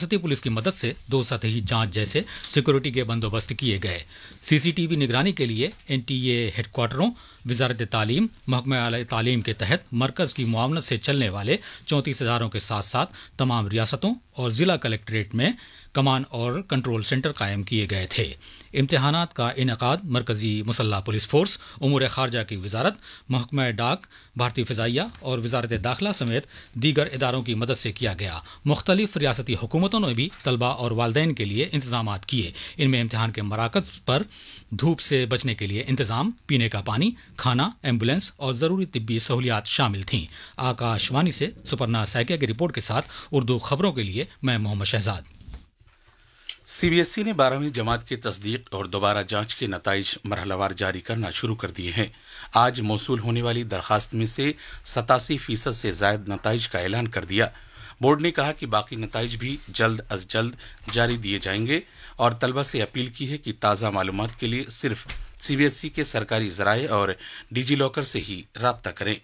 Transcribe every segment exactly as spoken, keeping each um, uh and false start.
ریاستی پولیس کی مدد سے دو سطحی جانچ جیسے سیکورٹی کے بندوبست کیے گئے. سی سی ٹی وی نگرانی کے لیے این ٹی اے ہیڈ کوارٹروں، وزارت تعلیم، محکمہ اعلی تعلیم کے تحت مرکز کی معاونت سے چلنے والے چونتیس اداروں کے ساتھ ساتھ تمام ریاستوں اور ضلع کلکٹریٹ میں کمان اور کنٹرول سینٹر قائم کیے گئے تھے. امتحانات کا انعقاد مرکزی مسلح پولیس فورس، امور خارجہ کی وزارت، محکمہ ڈاک، بھارتی فضائیہ اور وزارت داخلہ سمیت دیگر اداروں کی مدد سے کیا گیا. مختلف ریاستی حکومتوں نے بھی طلبہ اور والدین کے لیے انتظامات کیے. ان میں امتحان کے مراکز پر دھوپ سے بچنے کے لیے انتظام، پینے کا پانی، کھانا، ایمبولینس اور ضروری طبی سہولیات شامل تھیں. آکاش وانی سے سپرنا سائکیا کی رپورٹ کے ساتھ اردو خبروں کے لیے میں محمد Shahzad. C B S E نے بارہویں جماعت کی تصدیق اور دوبارہ جانچ کے نتائج مرحلہ وار جاری کرنا شروع کر دیے ہیں. آج موصول ہونے والی درخواست میں سے ستاسی فیصد سے زائد نتائج کا اعلان کر دیا. بورڈ نے کہا کہ باقی نتائج بھی جلد از جلد جاری دیے جائیں گے اور طلبہ سے اپیل کی ہے کہ تازہ معلومات کے لیے صرف سی بی ایس ای کے سرکاری ذرائع اور ڈیجی لاکر سے ہی رابطہ کریں.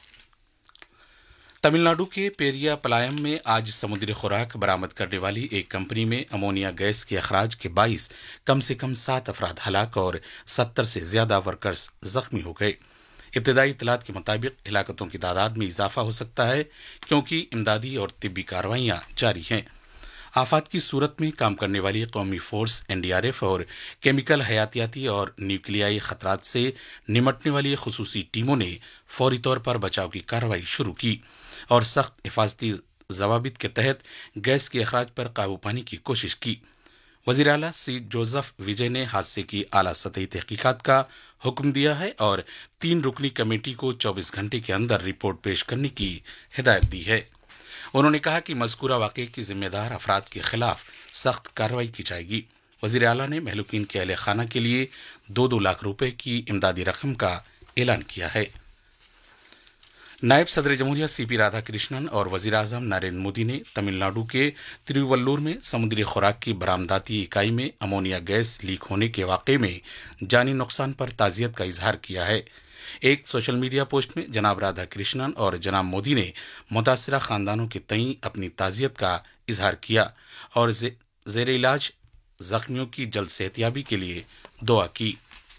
تمل ناڈو کے پیریا پلایم میں آج سمندری خوراک برآمد کرنے والی ایک کمپنی میں امونیا گیس کے اخراج کے باعث کم سے کم سات افراد ہلاک اور ستر سے زیادہ ورکرز زخمی ہو گئے. ابتدائی اطلاعات کے مطابق ہلاکتوں کی تعداد میں اضافہ ہو سکتا ہے کیونکہ امدادی اور طبی کارروائیاں جاری ہیں. آفات کی صورت میں کام کرنے والی قومی force N D R F اور کیمیکل، حیاتیاتی اور نیوکلیائی خطرات سے نمٹنے والی خصوصی ٹیموں نے فوری طور پر بچاؤ کی کارروائی شروع کی اور سخت حفاظتی ضوابط کے تحت گیس کے اخراج پر قابو پانے کی کوشش کی. وزیر اعلیٰ سی جوزف وجے نے حادثے کی اعلیٰ سطحی تحقیقات کا حکم دیا ہے اور تین رکنی کمیٹی کو چوبیس گھنٹے کے اندر رپورٹ پیش کرنے کی ہدایت دی ہے. انہوں نے کہا کہ مذکورہ واقعے کے ذمہ دار افراد کے خلاف سخت کارروائی کی جائے گی. وزیر اعلیٰ نے مہلوکین کے اہل خانہ کے لیے دو دو لاکھ روپے کی امدادی رقم کا اعلان کیا ہے. نائب صدر جمہوریہ سی پی رادھا کرشنن اور وزیر اعظم نریندر مودی نے تمل ناڈو کے تروولور میں سمندری خوراک کی برآمداتی اکائی میں امونیا گیس لیک ہونے کے واقعے میں جانی نقصان پر تعزیت کا اظہار کیا ہے. ایک سوشل میڈیا پوسٹ میں جناب رادھا کرشنن اور جناب مودی نے متاثرہ خاندانوں کے تئیں اپنی تعزیت کا اظہار کیا اور زیر علاج زخمیوں کی جلد صحتیابی کے لیے دعا کی.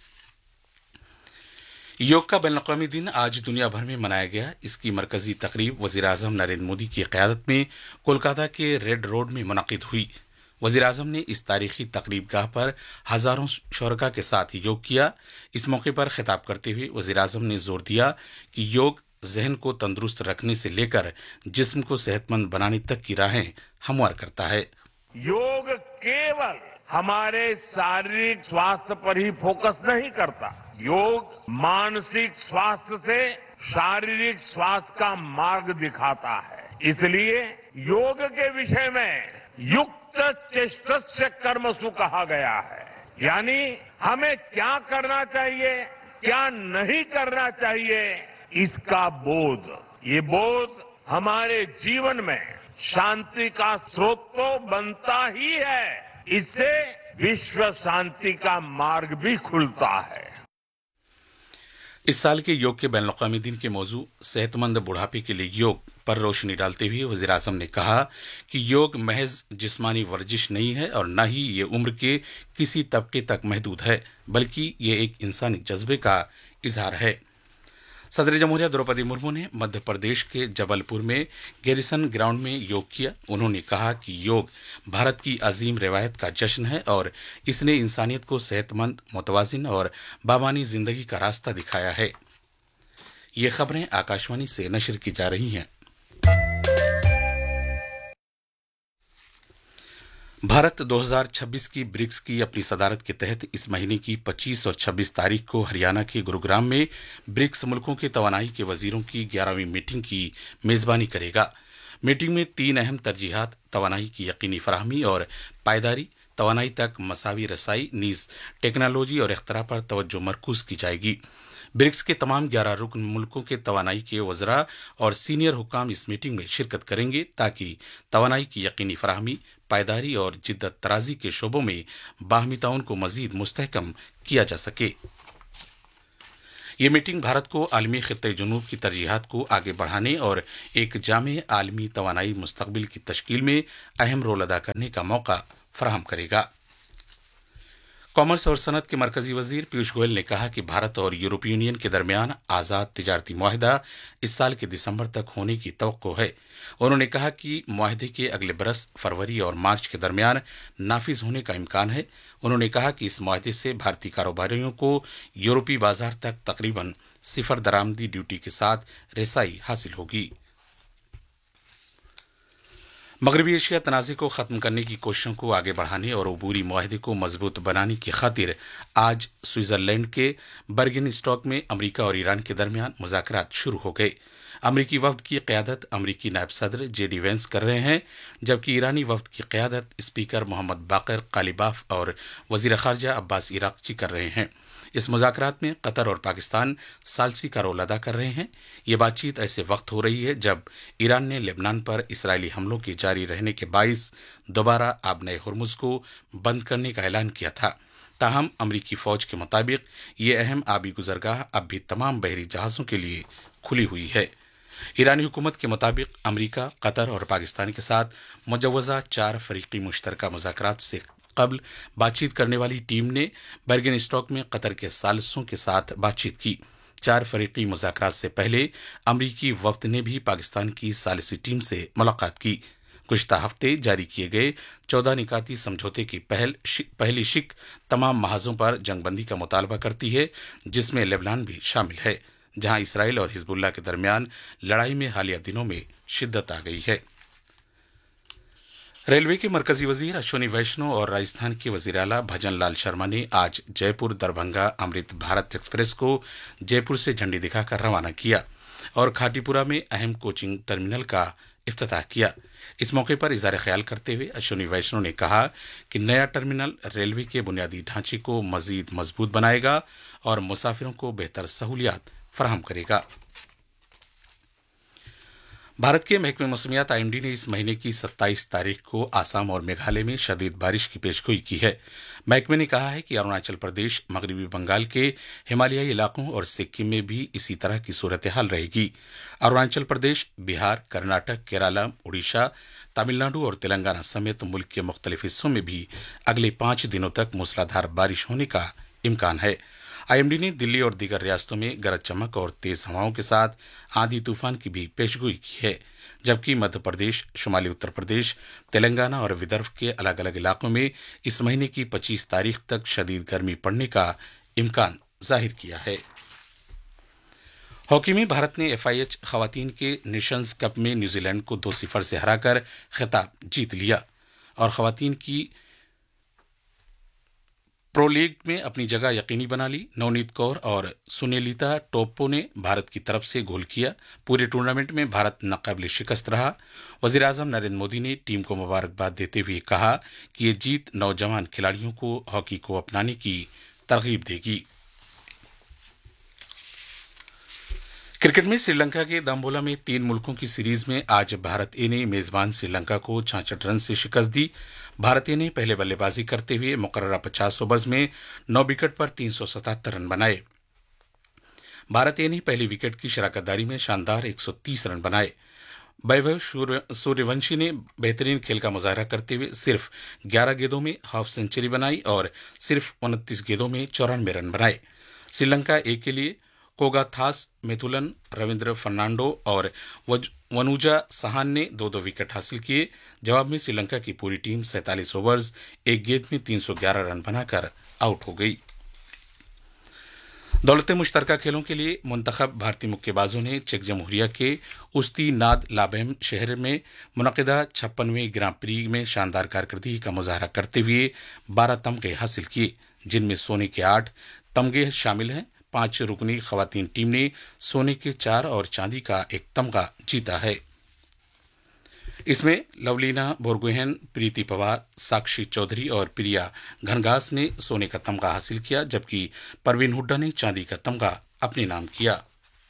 یوگ کا بین الاقوامی دن آج دنیا بھر میں منایا گیا. اس کی مرکزی تقریب وزیر اعظم نریندر مودی کی قیادت میں کولکاتہ کے ریڈ روڈ میں منعقد ہوئی. وزیر اعظم نے اس تاریخی تقریب گاہ پر ہزاروں شرکاء کے ساتھ یوگ کیا. اس موقع پر خطاب کرتے ہوئے وزیر اعظم نے زور دیا کہ یوگ ذہن کو تندرست رکھنے سے لے کر جسم کو صحت مند بنانے تک کی راہیں ہموار کرتا ہے. یوگ کیول ہمارے شاریرک سواستھ پر ہی فوکس نہیں کرتا. یوگ مانسک سواستھ سے شاریرک سواستھ کا مارگ دکھاتا ہے. اس لیے یوگ کے وشے میں یکت چیشٹस्य کرمسو کہا گیا ہے. یعنی ہمیں کیا کرنا چاہیے، کیا نہیں کرنا چاہیے، اس کا بودھ. یہ بودھ ہمارے جیون میں شانتی کا سروت تو بنتا ہی ہے، اس سے وشو شانتی کا مارگ بھی کھلتا ہے. اس سال کے یوگ کے بین الاقوامی دن کے موضوع صحت مند بڑھاپے کے لیے یوگ پر روشنی ڈالتے ہوئے وزیر اعظم نے کہا کہ یوگ محض جسمانی ورزش نہیں ہے اور نہ ہی یہ عمر کے کسی طبقے تک محدود ہے، بلکہ یہ ایک انسانی جذبے کا اظہار ہے. صدر جمہوریہ دروپدی مرمو نے مدھیہ پردیش کے جبل پور میں گیریسن گراؤنڈ میں یوگ کیا. انہوں نے کہا کہ یوگ بھارت کی عظیم روایت کا جشن ہے اور اس نے انسانیت کو صحت مند، متوازن اور بامانی زندگی کا راستہ دکھایا ہے. یہ خبریں آکاش وانی سے نشر کی جا رہی ہیں. بھارت دو ہزار چھبیس کی برکس کی اپنی صدارت کے تحت اس مہینے کی پچیس اور چھبیس تاریخ کو ہریانہ کے گروگرام میں برکس ملکوں کے توانائی کے وزیروں کی گیارہویں میٹنگ کی میزبانی کرے گا. میٹنگ میں تین اہم ترجیحات توانائی کی یقینی فراہمی اور پائیداری، توانائی تک مساوی رسائی، نیز ٹیکنالوجی اور اختراع پر توجہ مرکوز کی جائے گی. برکس کے تمام گیارہ رکن ملکوں کے توانائی کے وزراء اور سینئر حکام اس میٹنگ میں شرکت کریں گے تاکہ توانائی کی یقینی فراہمی، پائیداری اور جدت طرازی کے شعبوں میں باہمی تعاون کو مزید مستحکم کیا جا سکے. ये मीटिंग भारत को आलमी खित्ते जुनूब की तरजीहात को आगे बढ़ाने और एक जामे आलमी तवानाई मुस्तकबिल की तश्कील में अहम रोल अदा करने का मौका फराहम करेगा। कॉमर्स और सनत के मरकजी वजीर पीयूष गोयल ने कहा कि भारत और यूरोपीय यूनियन के दरमियान आज़ाद तिजारती मुआहदा इस साल के दिसंबर तक होने की तवक्को है। उन्होंने कहा कि मुआहदे के अगले बरस फरवरी और मार्च के दरमियान नाफिज होने का इम्कान है। उन्होंने कहा कि इस मुआहदे से भारतीय कारोबारियों को यूरोपीय बाजार तक तकरीबन सिफर दरामदी ड्यूटी के साथ रसाई हासिल होगी। मगरबी एशिया तनाज़े को ख़त्म करने की कोशिशों को आगे बढ़ाने और अबूरी मुआहदे को मजबूत बनाने की खातिर आज स्विट्जरलैंड के बर्गन स्टॉक में अमरीका और ईरान के दरमियान मुज़ाकरात शुरू हो गए। अमरीकी वफ्द की क़यादत अमरीकी नायब सदर जे डी वेंस कर रहे हैं, जबकि ईरानी वफ्द की क़यादत स्पीकर मोहम्मद बाकर कालिबाफ और वज़ीर ख़ारजा अब्बास इराक़ची कर रहे हैं। इस मुज़ाकरात में कतर और पाकिस्तान सालसी का रोल अदा कर रहे हैं। ये बातचीत ऐसे वक्त हो रही है जब ईरान ने लेबनान पर इसराइली हमलों के जारी रहने के बाइस दोबारा आबने हुर्मुज़ को बंद करने का ऐलान किया था। ताहम अमरीकी फौज के मुताबिक ये अहम आबी गुजरगाह अब भी तमाम बहरी जहाज़ों के लिए खुली हुई है। ईरानी हुकूमत के मुताबिक अमरीका, कतर और पाकिस्तान के साथ मुजव्वज़ा चार फरीकी मुश्तरका मुज़ाकरात से कबल बातचीत करने वाली टीम ने बर्गन स्टॉक में कतर के सालिसों के साथ बातचीत की। चार फरीकी मुज़ाकरात से पहले अमरीकी वफ्द ने भी पाकिस्तान की सालिसी टीम से मुलाकात की। गुज़िश्ता हफ्ते जारी किए गए चौदह निकाती समझौते की पहल शि, पहली शिक तमाम महाजों पर जंगबंदी का मुतालबा करती है, जिसमें लेबनान भी शामिल है, जहां इसराइल और हिजबुल्लाह के दरमियान लड़ाई में हालिया दिनों में शिद्दत आ गई है। रेलवे के मरकजी वजीर अश्विनी वैष्णव और राजस्थान के वजीर आला भजन लाल शर्मा ने आज जयपुर दरभंगा अमृत भारत एक्सप्रेस को जयपुर से झंडी दिखाकर रवाना किया और खाटीपुरा में अहम कोचिंग टर्मिनल का इफ्तिताह किया। इस मौके पर इज़हार ख्याल करते हुए अश्विनी वैष्णव ने कहा कि नया टर्मिनल रेलवे के बुनियादी ढांचे को मजीद मजबूत बनाएगा और मुसाफिरों को बेहतर सहूलियात फराहम करेगा। भारत के महकमे मौसमियात आई एम डी ने इस महीने की सत्ताईस तारीख को आसाम और मेघालय में शदीद बारिश की पेशगोई की है। महकमे ने कहा है कि अरुणाचल प्रदेश, मगरबी बंगाल के हिमालयी इलाकों और सिक्किम में भी इसी तरह की सूरत हाल रहेगी। अरुणाचल प्रदेश, बिहार, कर्नाटक, केरला, उड़ीसा, तमिलनाडु और तेलंगाना समेत मुल्क के मुख्तलिफ हिस्सों में भी अगले पांच दिनों तक मूसलाधार बारिश होने का इम्कान है। आई एम डी ने दिल्ली और दीगर रियासतों में गरज चमक और तेज हवाओं के साथ आंधी तूफान की भी पेशगोई की है, जबकि मध्य प्रदेश, शुमाली उत्तर प्रदेश, तेलंगाना और विदर्भ के अलग अलग इलाकों में इस महीने की पच्चीस तारीख तक शदीद गर्मी पड़ने का इम्कान जाहिर किया है। हॉकी में भारत ने एफ आई एच खवातीन के नेशंस कप में न्यूजीलैंड को दो सिफर से हराकर खिताब जीत लिया और खवातीन की प्रो लीग में अपनी जगह यकीनी बना ली। नवनीत कौर और सुनीलिता टोप्पो ने भारत की तरफ से गोल किया। पूरे टूर्नामेंट में भारत नाकाबिल शिकस्त रहा। वजीर आजम नरेंद्र मोदी ने टीम को मुबारकबाद देते हुए कहा कि ये जीत नौजवान खिलाड़ियों को हॉकी को अपनाने की तरगीब देगी। क्रिकेट में श्रीलंका के दाम्बोला में तीन मुल्कों की सीरीज में आज भारत ए ने मेजबान श्रीलंका को छाछठ रन से शिकस्त दी। भारत ए ने पहले बल्लेबाजी करते हुए मुकर्ररा पचास ओवर्स में नौ विकेट पर तीन सौ सतहत्तर रन बनाए। भारत ए ने पहली विकेट की शराकतदारी में शानदार एक सौ तीस रन बनाए। वैभव सूर्यवंशी ने बेहतरीन खेल का मुजाहरा करते हुए सिर्फ ग्यारह गेंदों में हाफ सेंचुरी बनाई और सिर्फ उनतीस गेंदों में चौरानवे रन बनाए। श्रीलंका ए के लिए कोगाथास मेथुलन, रविंद्र फर्नांडो और वनुजा सहान ने दो दो विकेट हासिल किए। जवाब में श्रीलंका की पूरी टीम सैंतालीस ओवर्स एक गेंद में तीन सौ ग्यारह रन बनाकर आउट हो गई। दौलते मुश्तरका खेलों के लिए मुंतखब भारतीय मुक्केबाजों ने चेक जमहूरिया के उस्ती नाद लाबेम शहर में मुनक़िदा छप्पनवें ग्रां प्री में शानदार कारकर्दगी का मुजाहरा करते हुए बारह तमगे हासिल किए, जिनमें सोने के आठ तमगे शामिल हैं। पांच रुकनी खवातीन टीम ने सोने के चार और चांदी का एक तमगा जीता है। इसमें लवलीना बोरगोहेन, प्रीति पवार, साक्षी चौधरी और प्रिया घनघास ने सोने का तमगा हासिल किया, जबकि परवीन हुड्डा ने चांदी का तमगा अपने नाम किया।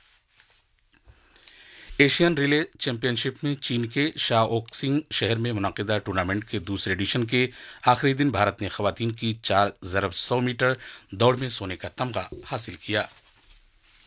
एशियन रिले चैंपियनशिप में चीन के शाओक्सिंग शहर में मुनक़िदा टूर्नामेंट के दूसरे एडिशन के आखिरी दिन भारत ने खवातीन की चार ज़रब सौ मीटर दौड़ में सोने का तमगा हासिल किया।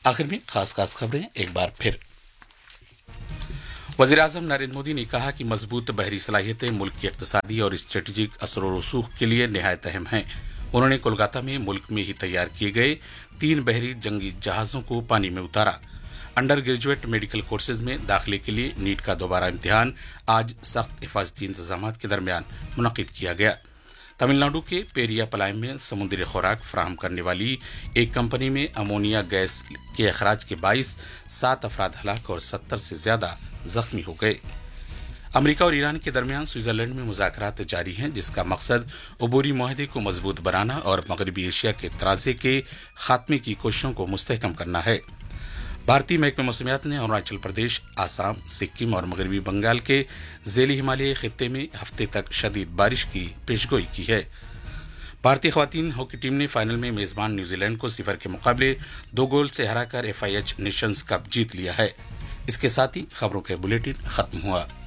आखिर में खास खास खबरें एक बार फिर। वज़ीर-ए-आज़म नरेंद्र मोदी ने कहा कि मजबूत बहरी सलाहियतें मुल्क की इक़्तिसादी और स्ट्रेटेजिक असर व रसूख के लिए निहायत अहम हैं। उन्होंने कोलकाता में मुल्क में ही तैयार किए गए तीन बहरी जंगी जहाज़ों को पानी में उतारा। अंडर ग्रेजुएट मेडिकल कोर्सेज में दाखिले के लिए नीट का दोबारा इम्तिहान आज सख्त हिफाजती इंतजाम के दरमियान मुनक़िद किया गया। तमिलनाडु के पेरियापलायम में समुद्री खुराक फराहम करने वाली एक कंपनी में अमोनिया गैस के अखराज के बाईस सात अफराद हलाक और सत्तर से ज्यादा जख्मी हो गए। अमेरिका और ईरान के दरमियान स्विट्जरलैंड में मुज़ाकरात जारी हैं, जिसका मकसद अबूरी मुआहदे को मजबूत बनाना और मगरबी एशिया के तनाज़े के खात्मे की कोशिशों को मुस्तहकम करना है। भारतीय महकमे मौसमियात ने अरुणाचल प्रदेश, आसाम, सिक्किम और मगरबी बंगाल के ज़ेली हिमालयी खित्ते में हफ्ते तक शदीद बारिश की पेशगोई की है। भारतीय ख़वातीन हॉकी टीम ने फाइनल में मेज़बान न्यूजीलैंड को सिफर के मुकाबले दो गोल से हराकर F I H Nations cup जीत लिया है। इसके साथ ही खबरों के बुलेटिन खत्म हुआ।